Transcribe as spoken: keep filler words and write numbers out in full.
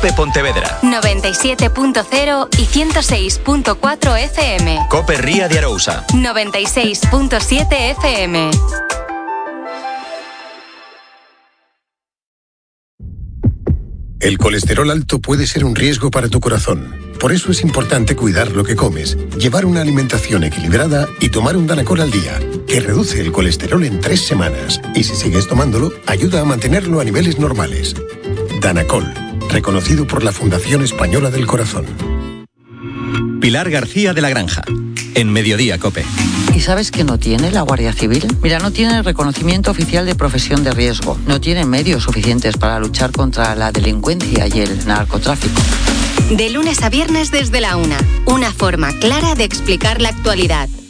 COPE Pontevedra. noventa y siete punto cero y ciento seis punto cuatro F M. COPE Ría de Arousa. noventa y seis punto siete F M. El colesterol alto puede ser un riesgo para tu corazón. Por eso es importante cuidar lo que comes, llevar una alimentación equilibrada y tomar un Danacol al día, que reduce el colesterol en tres semanas. Y si sigues tomándolo, ayuda a mantenerlo a niveles normales. Danacol, reconocido por la Fundación Española del Corazón. Pilar García de la Granja, en Mediodía COPE. ¿Y sabes qué no tiene la Guardia Civil? Mira, no tiene el reconocimiento oficial de profesión de riesgo, no tiene medios suficientes para luchar contra la delincuencia y el narcotráfico. De lunes a viernes desde la una, una forma clara de explicar la actualidad.